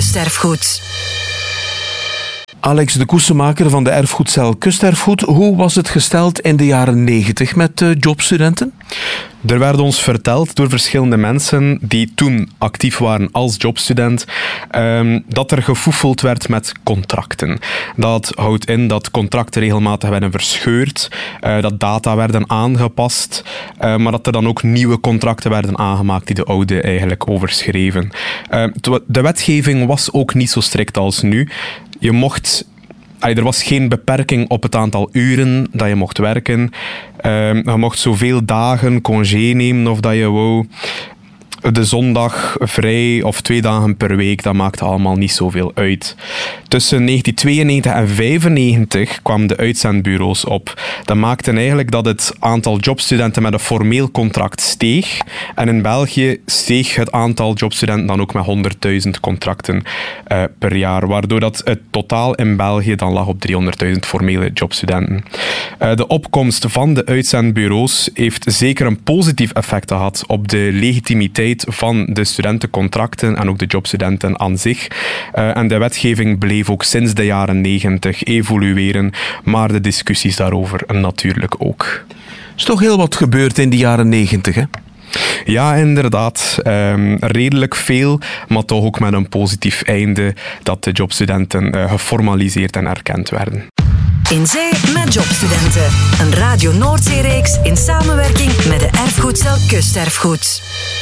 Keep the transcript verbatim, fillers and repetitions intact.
Kusterfgoed. Alex de Koesemaker van de erfgoedcel Kusterfgoed. Hoe was het gesteld in de jaren negentig met uh, jobstudenten? Er werd ons verteld door verschillende mensen die toen actief waren als jobstudent, um, dat er gefoefeld werd met contracten. Dat houdt in dat contracten regelmatig werden verscheurd, uh, dat data werden aangepast, uh, maar dat er dan ook nieuwe contracten werden aangemaakt die de oude eigenlijk overschreven. Uh, de wetgeving was ook niet zo strikt als nu. Je mocht... Er was geen beperking op het aantal uren dat je mocht werken. Uh, je mocht zoveel dagen congé nemen of dat je wou. De zondag vrij of twee dagen per week, dat maakte allemaal niet zoveel uit. Tussen negentien tweeënnegentig en vijfennegentig kwamen de uitzendbureaus op. Dat maakte eigenlijk dat het aantal jobstudenten met een formeel contract steeg. En in België steeg het aantal jobstudenten dan ook met honderdduizend contracten uh, per jaar. Waardoor dat het totaal in België dan lag op driehonderdduizend formele jobstudenten. Uh, de opkomst van de uitzendbureaus heeft zeker een positief effect gehad op de legitimiteit van de studentencontracten en ook de jobstudenten aan zich. Uh, en de wetgeving bleef ook sinds de jaren negentig evolueren, maar de discussies daarover natuurlijk ook. Er is toch heel wat gebeurd in de jaren negentig, hè? Ja, inderdaad. Um, redelijk veel, maar toch ook met een positief einde dat de jobstudenten uh, geformaliseerd en erkend werden. In Zee met jobstudenten. Een Radio Noordzee-reeks in samenwerking met de erfgoedcel Kusterfgoed.